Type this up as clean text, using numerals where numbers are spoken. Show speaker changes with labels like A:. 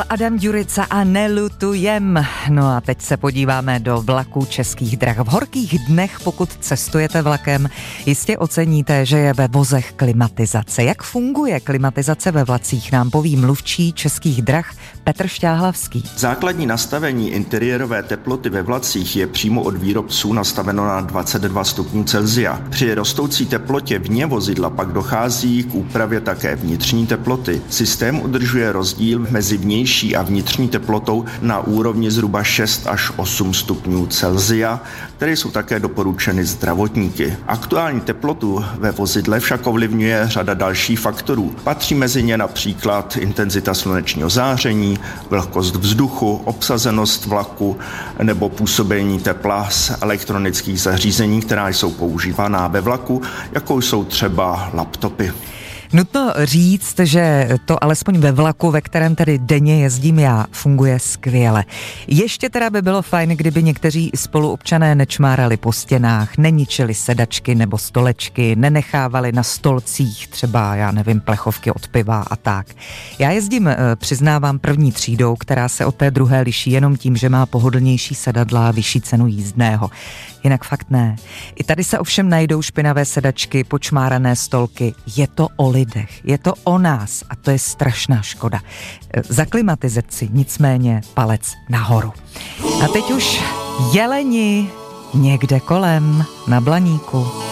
A: Adam Ďurica a Nelutujem. No a teď se podíváme do vlaků Českých drah. V horkých dnech, pokud cestujete vlakem, jistě oceníte, že je ve vozech klimatizace. Jak funguje klimatizace ve vlacích, nám poví mluvčí Českých drah Petr Šťáhlavský.
B: Základní nastavení interiérové teploty ve vlacích je přímo od výrobců nastaveno na 22 stupňů Celsia. Při rostoucí teplotě vně vozidla pak dochází k úpravě také vnitřní teploty. Systém udržuje rozdíl mezi vnější a vnitřní teplotou na úrovni zhruba 6 až 8 stupňů Celsia, které jsou také doporučeny zdravotníky. Aktuální teplotu ve vozidle však ovlivňuje řada dalších faktorů. Patří mezi ně například intenzita slunečního záření, vlhkost vzduchu, obsazenost vlaku nebo působení tepla z elektronických zařízení, která jsou používaná ve vlaku, jako jsou třeba laptopy.
A: Nutno říct, že to alespoň ve vlaku, ve kterém tedy denně jezdím já, funguje skvěle. Ještě teda by bylo fajn, kdyby někteří spoluobčané nečmárali po stěnách, neničili sedačky nebo stolečky, nenechávali na stolcích třeba, já nevím, plechovky od piva a tak. Já jezdím, přiznávám, první třídou, která se od té druhé liší jenom tím, že má pohodlnější sedadla a vyšší cenu jízdného. Jinak fakt ne. I tady se ovšem najdou špinavé sedačky, počmárané stolky. Je to o lidech, je to o nás a to je strašná škoda. Za klimatizaci nicméně palec nahoru. A teď už jeleni někde kolem na Blaníku.